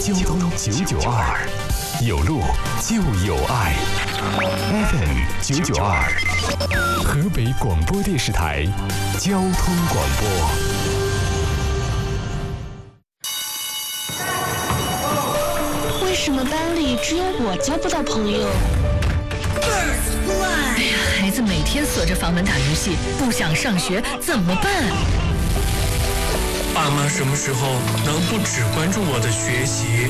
交通992，有路就有爱。FM 992，河北广播电视台交通广播。 为什么班里只有我交不到朋友？ 哎呀，孩子每天锁着房门打游戏，不想上学怎么办？ 爸妈什么时候能不只关注我的学习？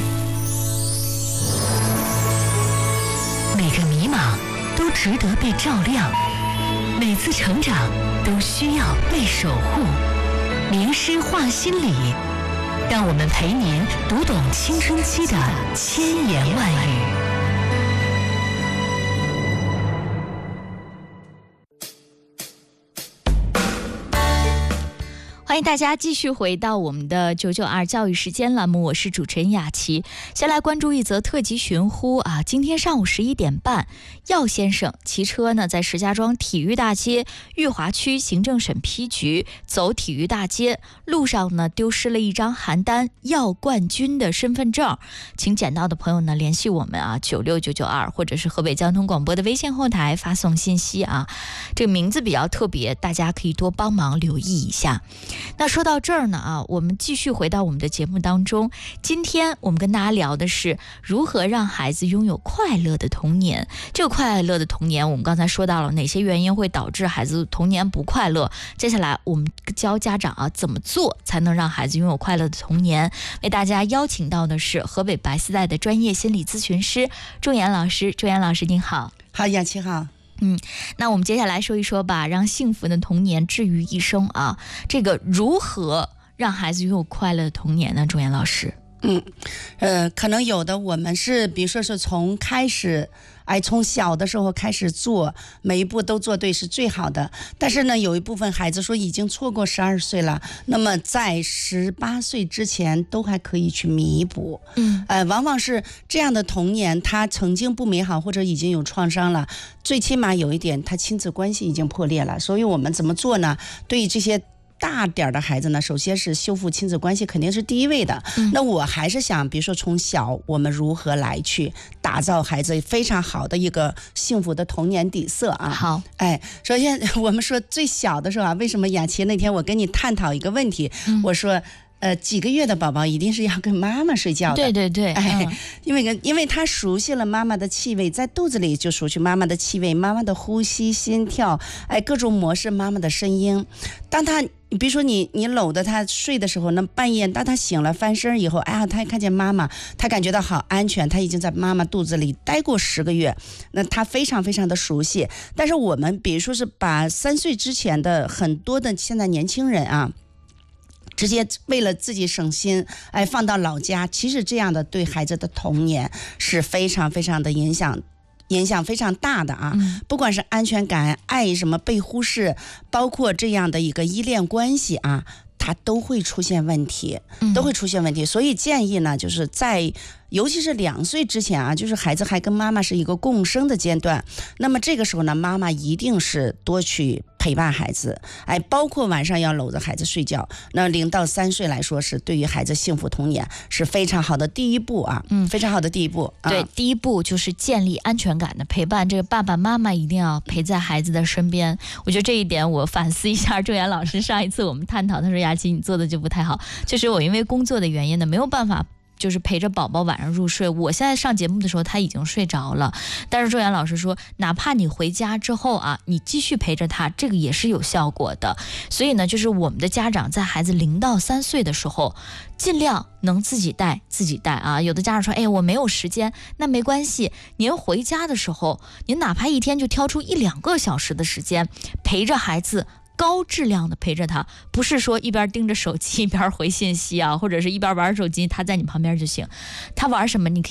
每个迷茫都值得被照亮，每次成长都需要被守护。名师话心理，让我们陪您读懂青春期的千言万语。 欢迎大家继续回到我们的992教育时间栏目，我是主持人雅琪。先来关注一则特级寻呼啊！今天上午11点半，药先生骑车呢在石家庄体育大街裕华区行政审批局走体育大街，路上呢丢失了一张邯郸药冠军的身份证，请捡到的朋友呢联系我们啊96992，或者是河北交通广播的微信后台发送信息啊。这个名字比较特别，大家可以多帮忙留意一下。那说到这儿呢啊，我们继续回到我们的节目当中。今天我们跟大家聊的是如何让孩子拥有快乐的童年。这个快乐的童年，我们刚才说到了哪些原因会导致孩子童年不快乐。接下来我们教家长啊怎么做才能让孩子拥有快乐的童年。为大家邀请到的是河北白丝带的专业心理咨询师周岩老师。周岩老师您好。 好，雅琪好。 那我们接下来说一说吧，让幸福的童年治愈一生啊。这个如何让孩子拥有快乐的童年呢？周岩老师。 可能有的我们是比如说是从小的时候开始做，每一步都做对是最好的。但是呢，有一部分孩子说已经错过12岁了，那么在18岁之前都还可以去弥补。往往是这样的童年，他曾经不美好或者已经有创伤了，最起码有一点他亲子关系已经破裂了。所以我们怎么做呢？对于这些大点的孩子呢，首先是修复亲子关系肯定是第一位的。那我还是想比如说从小我们如何来去打造孩子非常好的一个幸福的童年底色啊。 好， 首先我们说最小的时候啊，为什么雅琪那天我跟你探讨一个问题，我说几个月的宝宝一定是要跟妈妈睡觉的。 对， 因为他熟悉了妈妈的气味，在肚子里就熟悉妈妈的气味，妈妈的呼吸心跳，各种模式，妈妈的声音。当他比如说你搂着他睡的时候，那半夜当他醒了翻身以后，他看见妈妈，他感觉到好安全，他已经在妈妈肚子里待过10个月，那他非常非常的熟悉。但是我们比如说是把3岁之前的很多的现在年轻人啊，直接为了自己省心，放到老家，其实这样的对孩子的童年是非常非常的影响非常大的啊。不管是安全感、爱什么被忽视，包括这样的一个依恋关系啊，它都会出现问题，所以建议呢，就是尤其是2岁之前啊，就是孩子还跟妈妈是一个共生的阶段，那么这个时候呢，妈妈一定是多去陪伴孩子，包括晚上要搂着孩子睡觉。那0到3岁来说，是对于孩子幸福童年是非常好的第一步啊，非常好的第一步。 对，第一步就是建立安全感的陪伴，这个爸爸妈妈一定要陪在孩子的身边。我觉得这一点我反思一下，周岩老师上一次我们探讨，他说雅琪你做的就不太好，就是我因为工作的原因呢，没有办法就是陪着宝宝晚上入睡。我现在上节目的时候他已经睡着了，但是周岩老师说哪怕你回家之后啊，你继续陪着他，这个也是有效果的。所以呢，就是我们的家长在孩子0到3岁的时候尽量能自己带啊。有的家长说我没有时间，那没关系，您回家的时候您哪怕一天就挑出1-2个小时的时间陪着孩子，高质量的陪着他，不是说一边盯着手机一边回信息啊，或者是一边玩手机，他在你旁边就行。他玩什么你可以